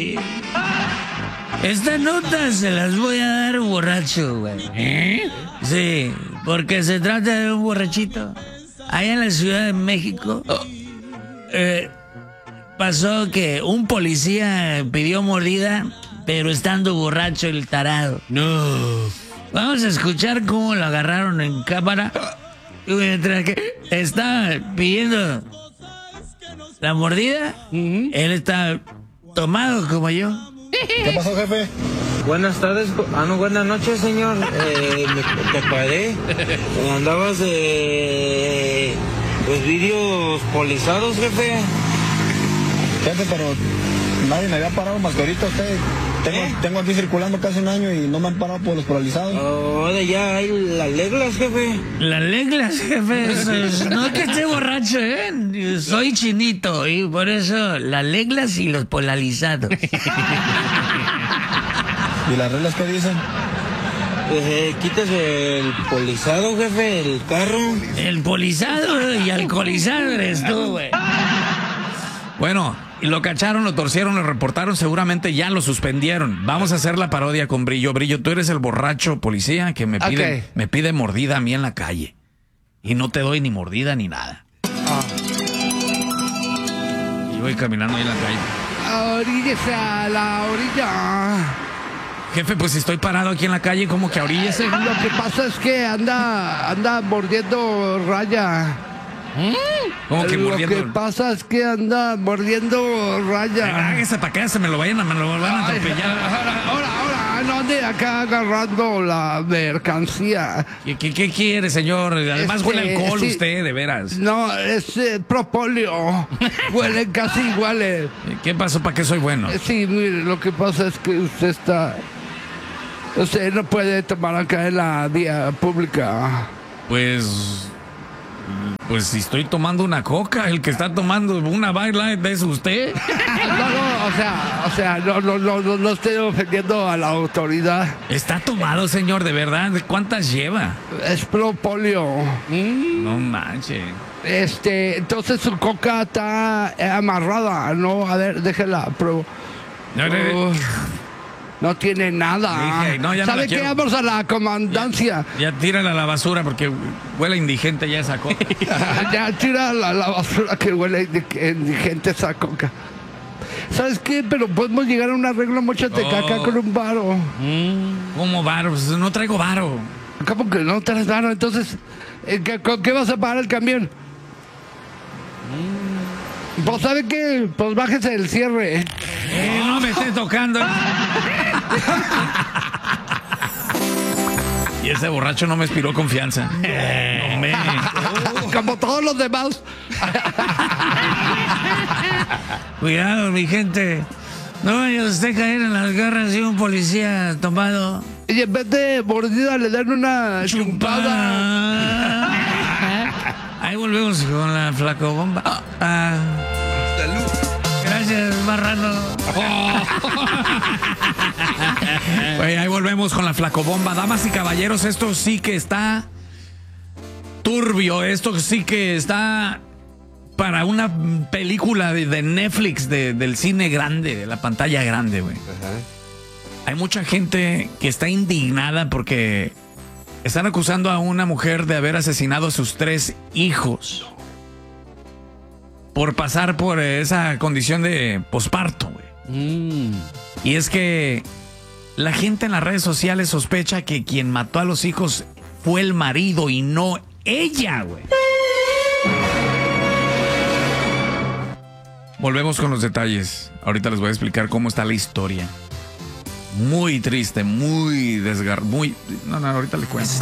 Esta nota se las voy a dar borracho, güey. Sí, porque se trata de un borrachito. Allá en la Ciudad de México pasó que un policía pidió mordida, pero estando borracho el tarado. No. Vamos a escuchar cómo lo agarraron en cámara. Mientras que estaba pidiendo la mordida, él está tomado como yo. ¿Qué pasó, jefe? Buenas tardes, buenas noches, señor. Te paré. Andabas de los vídeos polizados, jefe. Jefe, pero nadie me había parado más que ahorita usted. Tengo aquí circulando casi un año y no me han parado por los polarizados. Ahora ya hay las reglas, jefe. Las reglas, jefe. No es que esté borracho, soy chinito y por eso las reglas y los polarizados. ¿Y las reglas qué dicen? Quitas el polizado, jefe, el carro. El polizado y alcoholizado eres tú, güey. Bueno, lo cacharon, lo torcieron, lo reportaron, seguramente ya lo suspendieron. Vamos a hacer la parodia con Brillo. Brillo, tú eres el borracho policía que me pide mordida a mí en la calle. Y no te doy ni mordida ni nada. Y voy caminando ahí en la calle. Oríllese a la orilla. Jefe, pues si estoy parado aquí en la calle, ¿cómo que oríllese? Lo que pasa es que anda mordiendo raya. ¿Cómo que mordiendo? Lo que pasa es que anda mordiendo raya. Hágase para acá, me lo van a atropellar. Ahora, no ande acá agarrando la mercancía. ¿Qué quiere, señor? Además huele alcohol sí, usted, de veras. No, es propóleo. Huelen casi iguales. ¿Qué pasó? ¿Para qué soy bueno? Sí, mire, lo que pasa es que usted no puede tomar acá en la vía pública. Pues si estoy tomando una coca, el que está tomando una Bud Light es usted. No estoy ofendiendo a la autoridad. Está tomado, señor, de verdad. ¿Cuántas lleva? Es propóleo. No manches. Entonces su coca está amarrada, ¿no? A ver, déjela, pruebo. No tiene nada. ¿Sabe qué? Vamos a la comandancia. Ya tírala a la basura porque huele indigente ya esa coca. Ya tira la basura que huele indigente esa coca. ¿Sabes qué? Pero podemos llegar a un arreglo, mochate caca con un varo. ¿Cómo varo? Pues no traigo varo. ¿Cómo que no traes varo? Entonces, ¿con qué vas a pagar el camión? Pues, ¿sabe qué? Pues bájese el cierre. No me esté tocando. Y ese borracho no me inspiró confianza. Como todos los demás. Cuidado, mi gente. No vaya usted a caer en las garras de un policía tomado. Y en vez de mordida le dan una chumpada. Ahí volvemos con la flacobomba. Gracias, marrano. Oye, ahí volvemos con la flacobomba. Damas y caballeros, esto sí que está turbio. Esto sí que está para una película de Netflix, del cine grande, de la pantalla grande, güey. Hay mucha gente que está indignada porque están acusando a una mujer de haber asesinado a sus 3 hijos por pasar por esa condición de posparto, güey. Y es que la gente en las redes sociales sospecha que quien mató a los hijos fue el marido y no ella, güey. Volvemos con los detalles. Ahorita les voy a explicar cómo está la historia. Muy triste, muy No, ahorita le cuento.